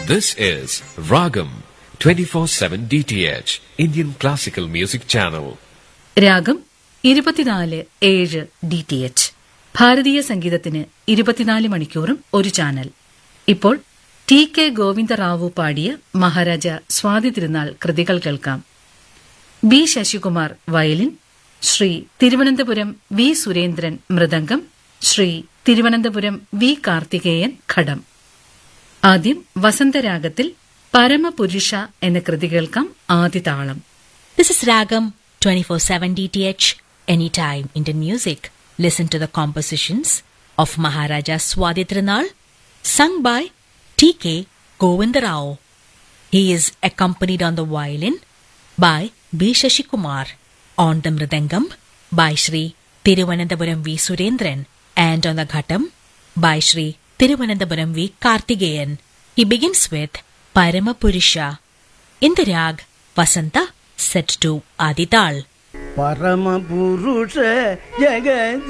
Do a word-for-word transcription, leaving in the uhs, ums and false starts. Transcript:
This is Ragam twenty-four seven D T H Indian Classical Music Channel. രാഗം ഇരുപത്തിനാല് ഏഴ് D T H ഭാരതീയ സംഗീതത്തിന് ഇരുപത്തിനാല് മണിക്കൂറും ഒരു ചാനൽ. ഇപ്പോൾ ടി കെ ഗോവിന്ദറാവു പാടിയ മഹാരാജ സ്വാതി തിരുനാൾ കൃതികൾ കേൾക്കാം. B Sasikumar violin, Shri Thiruvananthapuram V Surendran mridangam, Shri Thiruvananthapuram V Karthikeyan ഘടം. ആദ്യം വസന്തരാഗത്തിൽ പരമപുരുഷ എന്ന കൃതി കേൾക്കാം. ആദിതാളം. This is Ragam twenty-four seven D T H, anytime Indian music. Listen to the compositions of Maharaja Swadhi Tirunal, sung by T K Govindarao. He is accompanied on the violin by B Shashikumar, on the mridangam by Shri Tiruvananthapuram V Surendran, and on the ghatam by Shri Tiruvananthapuram V Karthikeyan. He begins with Paramapurusha in the rag Vasanta, set to Adital. Paramapurusha Jagat